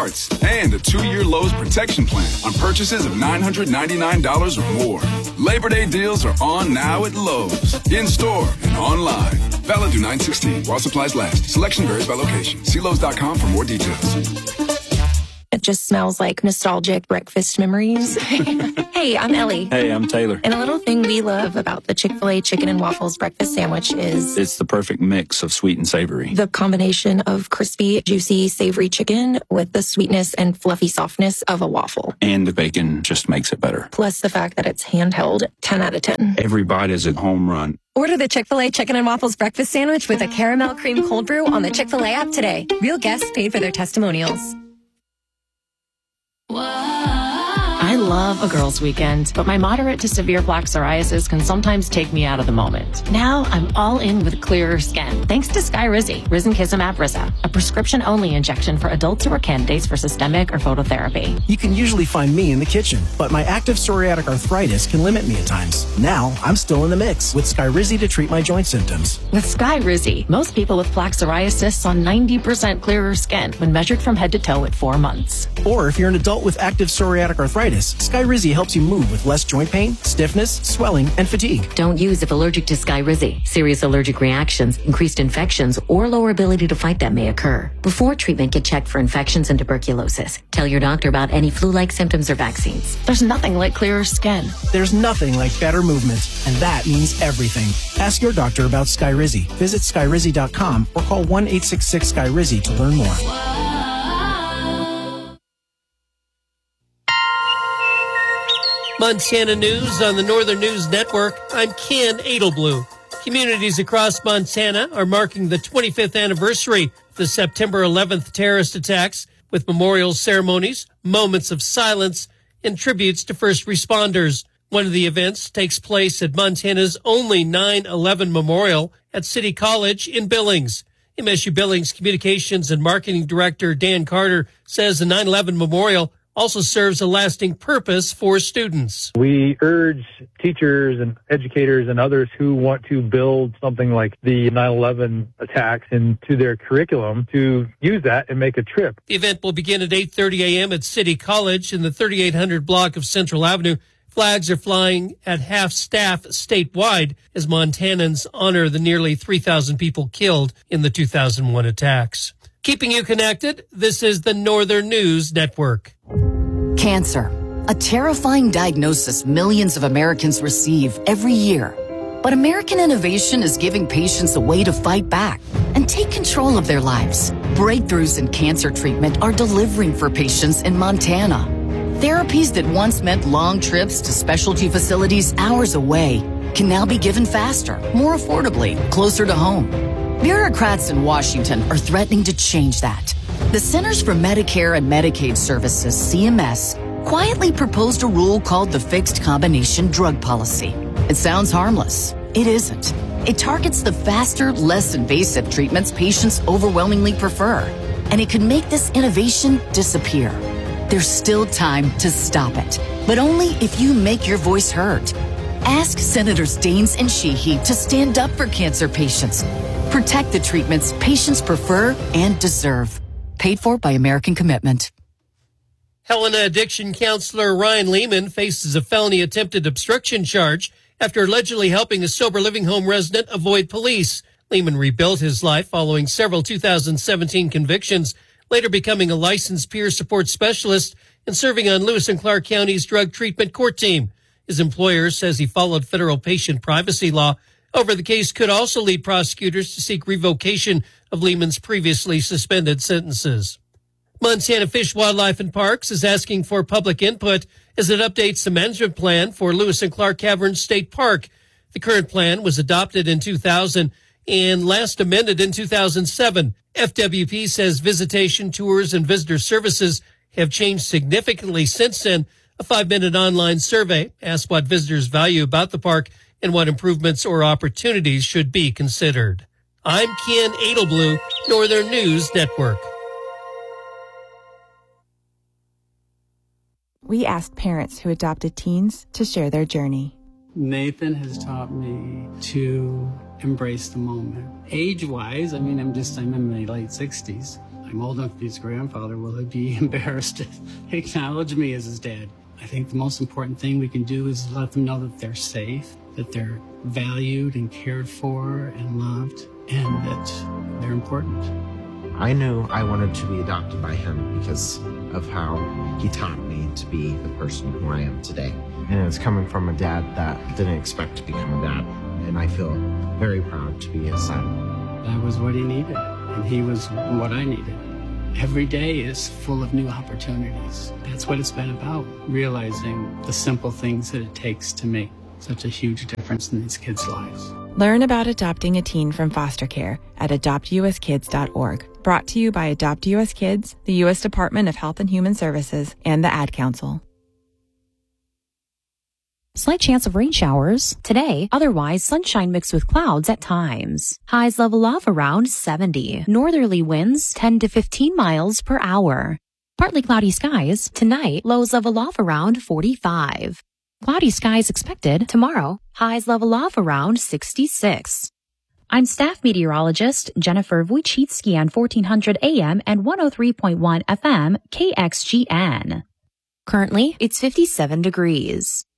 parts, and a 2-year Lowe's protection plan on purchases of $999 or more. Labor Day deals are on now at Lowe's, in-store and online. Valid through 9/16 while supplies last. Selection varies by location. See Lowe's.com for more details. It just smells like nostalgic breakfast memories. Hey, I'm Ellie. Hey, I'm Taylor. And a little thing we love about the Chick-fil-A chicken and waffles breakfast sandwich is it's the perfect mix of sweet and savory. The combination of crispy, juicy, savory chicken with the sweetness and fluffy softness of a waffle. And the bacon just makes it better. Plus the fact that it's handheld, 10 out of 10. Every bite is a home run. Order the Chick-fil-A Chicken and Waffles Breakfast Sandwich with a caramel cream cold brew on the Chick-fil-A app today. Real guests paid for their testimonials. I love a girls' weekend, but my moderate to severe plaque psoriasis can sometimes take me out of the moment. Now I'm all in with clearer skin, thanks to Skyrizi, Risankizumab Risa, a prescription-only injection for adults who are candidates for systemic or phototherapy. You can usually find me in the kitchen, but my active psoriatic arthritis can limit me at times. Now I'm still in the mix with Skyrizi to treat my joint symptoms. With Skyrizi, most people with plaque psoriasis saw 90% clearer skin when measured from head to toe at 4 months. Or if you're an adult with active psoriatic arthritis, Skyrizi helps you move with less joint pain, stiffness, swelling, and fatigue. Don't use if allergic to Skyrizi. Serious allergic reactions, increased infections, or lower ability to fight them may occur. Before treatment, get checked for infections and tuberculosis. Tell your doctor about any flu-like symptoms or vaccines. There's nothing like clearer skin. There's nothing like better movement, and that means everything. Ask your doctor about Skyrizi. Visit Skyrizi.com or call 1-866-SKYRIZI to learn more. Montana News on the Northern News Network. I'm Ken Edelblue. Communities across Montana are marking the 25th anniversary of the September 11th terrorist attacks with memorial ceremonies, moments of silence, and tributes to first responders. One of the events takes place at Montana's only 9/11 Memorial at City College in Billings. MSU Billings Communications and Marketing Director Dan Carter says the 9/11 Memorial also serves a lasting purpose for students. We urge teachers and educators and others who want to build something like the 9/11 attacks into their curriculum to use that and make a trip. The event will begin at 8:30 a.m. at City College in the 3800 block of Central Avenue. Flags are flying at half staff statewide as Montanans honor the nearly 3,000 people killed in the 2001 attacks. Keeping you connected, this is the Northern News Network. Cancer, a terrifying diagnosis millions of Americans receive every year. But American innovation is giving patients a way to fight back and take control of their lives. Breakthroughs in cancer treatment are delivering for patients in Montana. Therapies that once meant long trips to specialty facilities hours away can now be given faster, more affordably, closer to home. Bureaucrats in Washington are threatening to change that. The Centers for Medicare and Medicaid Services, CMS, quietly proposed a rule called the Fixed Combination Drug Policy. It sounds harmless. It isn't. It targets the faster, less invasive treatments patients overwhelmingly prefer. And it could make this innovation disappear. There's still time to stop it, but only if you make your voice heard. Ask Senators Daines and Sheehy to stand up for cancer patients. Protect the treatments patients prefer and deserve. Paid for by American Commitment. Helena addiction counselor Ryan Lehman faces a felony attempted obstruction charge after allegedly helping a sober living home resident avoid police. Lehman rebuilt his life following several 2017 convictions, later becoming a licensed peer support specialist and serving on Lewis and Clark County's drug treatment court team. His employer says he followed federal patient privacy law. However, the case could also lead prosecutors to seek revocation of Lehman's previously suspended sentences. Montana Fish, Wildlife, and Parks is asking for public input as it updates the management plan for Lewis and Clark Caverns State Park. The current plan was adopted in 2000 and last amended in 2007. FWP says visitation, tours, and visitor services have changed significantly since then. A 5-minute online survey asked what visitors value about the park and what improvements or opportunities should be considered. I'm Ken Edelblue, Northern News Network. We asked parents who adopted teens to share their journey. Nathan has taught me to embrace the moment. Age-wise, I'm in my late 60s. I I'm old enough to be his grandfather. Will he be embarrassed to acknowledge me as his dad? I think the most important thing we can do is let them know that they're safe, that they're valued and cared for and loved, and that they're important. I knew I wanted to be adopted by him because of how he taught me to be the person who I am today. And it's coming from a dad that didn't expect to become a dad. And I feel very proud to be his son. That was what he needed, and he was what I needed. Every day is full of new opportunities. That's what it's been about, realizing the simple things that it takes to make such a huge difference in these kids' lives. Learn about adopting a teen from foster care at adoptuskids.org. Brought to you by Adopt U.S. Kids, the U.S. Department of Health and Human Services, and the Ad Council. Slight chance of rain showers today, otherwise sunshine mixed with clouds at times. Highs level off around 70. Northerly winds 10 to 15 miles per hour. Partly cloudy skies tonight, lows level off around 45. Cloudy skies expected tomorrow, highs level off around 66. I'm staff meteorologist Jennifer Wojcicki on 1400 AM and 103.1 FM KXGN. Currently, it's 57 degrees.